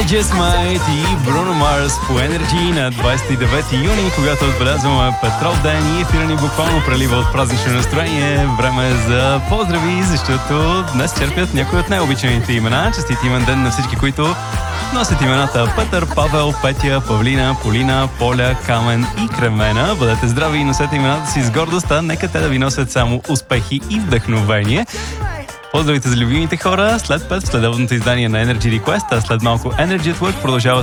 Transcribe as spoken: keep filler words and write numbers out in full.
I Just Might и Bruno Mars по Energy на двадесет и девети юни, когато отбелязваме Петров ден и ефира ни буквално прелива от празнично настроение. Време е за поздрави, защото днес черпят някои от най-обичаните имена. Честит имен ден на всички, които носят имената Петър, Павел, Петя, Павлина, Полина, Поля, Камен и Кремена. Бъдете здрави и носете имената си с гордост, а нека те да ви носят само успехи и вдъхновение. Поздравите за любимите хора. След пет в следобното издание на Energy Request, а след малко Energy at Work продължава